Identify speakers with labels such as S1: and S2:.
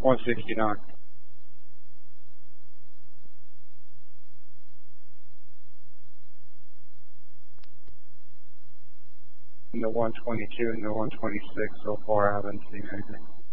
S1: 169. And the 122 and the 126 so far I haven't seen anything.